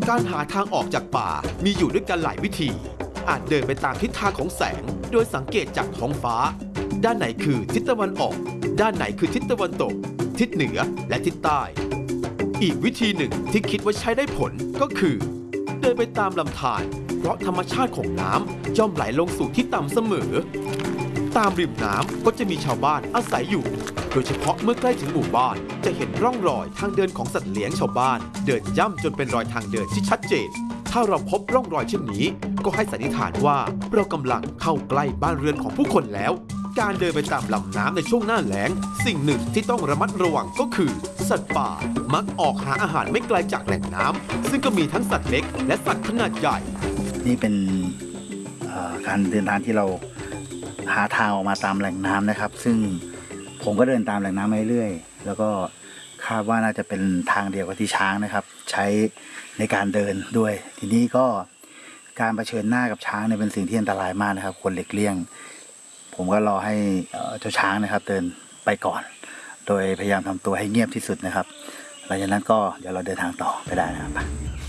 การหาทางออกจากป่ามีอยู่ด้วยกันหลายวิธีอาจเดินไปตามทิศทางของแสงโดยสังเกตจากท้องฟ้าด้านไหนคือทิศตะวันออกด้านไหนคือทิศตะวันตกทิศเหนือและทิศใต้อีกวิธีหนึ่งที่คิดว่าใช้ได้ผลก็คือเดินไปตามลำธารเพราะธรรมชาติของน้ำย่อมไหลลงสู่ที่ต่ำเสมอตามริมน้ำก็จะมีชาวบ้านอาศัยอยู่โดยเฉพาะเมื่อใกล้ถึงหมู่บ้านจะเห็นร่องรอยทางเดินของสัตว์เลี้ยงชาวบ้านเดินย่ำจนเป็นรอยทางเดินที่ชัดเจนถ้าเราพบร่องรอยเช่นนี้ก็ให้สันนิษฐานว่าเรากำลังเข้าใกล้บ้านเรือนของผู้คนแล้วการเดินไปตามลำน้ำในช่วงหน้าแล้งสิ่งหนึ่งที่ต้องระมัดระวังก็คือสัตว์ป่ามักออกหาอาหารไม่ไกลจากแหล่งน้ำซึ่งก็มีทั้งสัตว์เล็กและสัตว์ขนาดใหญ่นี่เป็นการเดินทางที่เราหาทางออกมาตามแหล่งน้ำนะครับซึ่งผมก็เดินตามแหล่งน้ำมาเรื่อยๆแล้วก็คาดว่าน่าจะเป็นทางเดียวกับที่ช้างนะครับใช้ในการเดินด้วยทีนี้ก็การเผชิญหน้ากับช้างเนี่ยเป็นสิ่งที่อันตรายมากนะครับควรหลีกเลี่ยงผมก็รอให้เจ้าช้างนะครับเดินไปก่อนโดยพยายามทำตัวให้เงียบที่สุดนะครับหลังจากนั้นก็เดี๋ยวเราเดินทางต่อไปได้นะครับ